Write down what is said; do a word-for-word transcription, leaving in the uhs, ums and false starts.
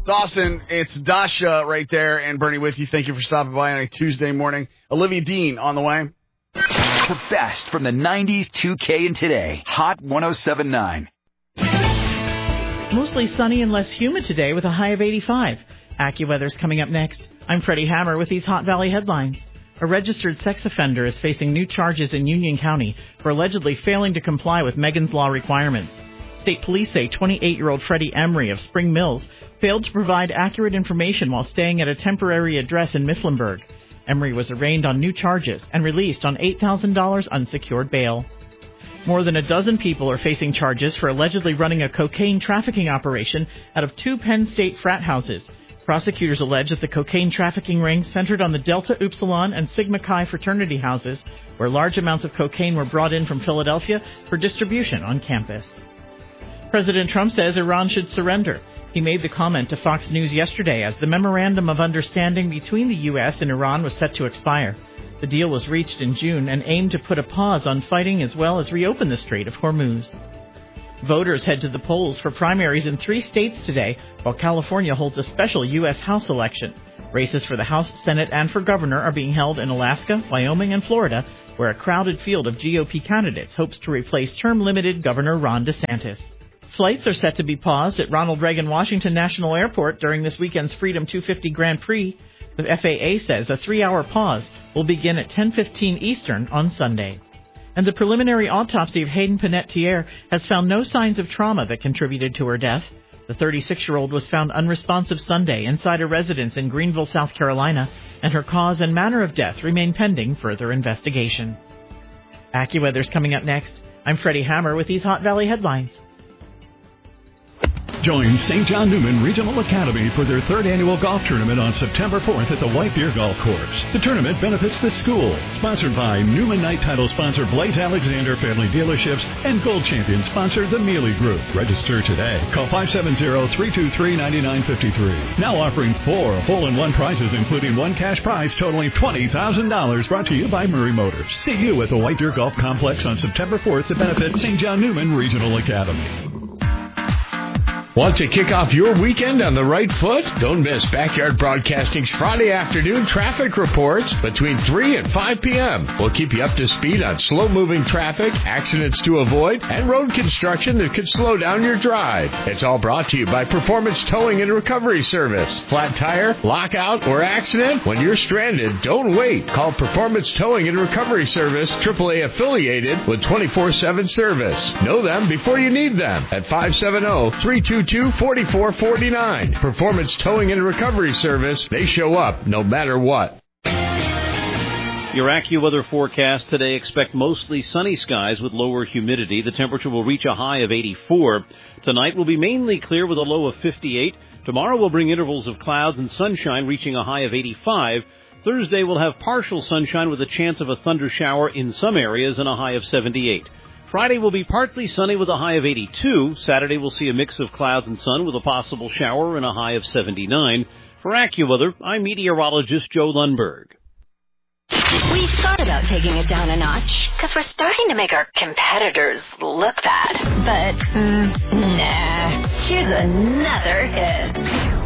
Dawson, it's Dasha right there, and Bernie with you. Thank you for stopping by on a Tuesday morning. Olivia Dean on the way. The best from the nineties, two K, and today. Hot one oh seven point nine. Mostly sunny and less humid today with a high of eighty-five. AccuWeather's coming up next. I'm Freddie Hammer with these Hot Valley headlines. A registered sex offender is facing new charges in Union County for allegedly failing to comply with Megan's Law requirements. State police say twenty-eight-year-old Freddie Emery of Spring Mills failed to provide accurate information while staying at a temporary address in Mifflinburg. Emery was arraigned on new charges and released on eight thousand dollars unsecured bail. More than a dozen people are facing charges for allegedly running a cocaine trafficking operation out of two Penn State frat houses. Prosecutors allege that the cocaine trafficking ring centered on the Delta Upsilon and Sigma Chi fraternity houses, where large amounts of cocaine were brought in from Philadelphia for distribution on campus. President Trump says Iran should surrender. He made the comment to Fox News yesterday as the Memorandum of Understanding between the U S and Iran was set to expire. The deal was reached in June and aimed to put a pause on fighting as well as reopen the Strait of Hormuz. Voters head to the polls for primaries in three states today, while California holds a special U S House election. Races for the House, Senate, and for governor are being held in Alaska, Wyoming, and Florida, where a crowded field of G O P candidates hopes to replace term-limited Governor Ron DeSantis. Flights are set to be paused at Ronald Reagan Washington National Airport during this weekend's Freedom two fifty Grand Prix. The F A A says a three-hour pause will begin at ten fifteen Eastern on Sunday. And the preliminary autopsy of Hayden Panettiere has found no signs of trauma that contributed to her death. The thirty-six-year-old was found unresponsive Sunday inside a residence in Greenville, South Carolina, and her cause and manner of death remain pending further investigation. AccuWeather's coming up next. I'm Freddie Hammer with these Hot Valley headlines. Join Saint John Newman Regional Academy for their third annual golf tournament on September fourth at the White Deer Golf Course. The tournament benefits the school. Sponsored by Newman Night title sponsor Blaze Alexander Family Dealerships and Gold Champion sponsor the Mealy Group. Register today. Call five seven zero, three two three, nine nine five three. Now offering four hole-in-one prizes, including one cash prize totaling twenty thousand dollars. Brought to you by Murray Motors. See you at the White Deer Golf Complex on September fourth to benefit Saint John Newman Regional Academy. Want to kick off your weekend on the right foot? Don't miss Backyard Broadcasting's Friday afternoon traffic reports between three and five p.m. We'll keep you up to speed on slow-moving traffic, accidents to avoid, and road construction that could slow down your drive. It's all brought to you by Performance Towing and Recovery Service. Flat tire, lockout, or accident? When you're stranded, don't wait. Call Performance Towing and Recovery Service, triple A affiliated with twenty-four seven service. Know them before you need them at five seven zero, three two two, four four four nine. Performance Towing and Recovery Service. They show up no matter what. Your AccuWeather forecast today: expect mostly sunny skies with lower humidity. The temperature will reach a high of eighty-four. Tonight will be mainly clear with a low of fifty-eight. Tomorrow will bring intervals of clouds and sunshine reaching a high of eighty-five. Thursday will have partial sunshine with a chance of a thunder shower in some areas and a high of seventy-eight. Friday will be partly sunny with a high of eighty-two. Saturday will see a mix of clouds and sun with a possible shower and a high of seventy-nine. For AccuWeather, I'm meteorologist Joe Lundberg. We thought about taking it down a notch because we're starting to make our competitors look bad. But, mm, nah. Here's another hit.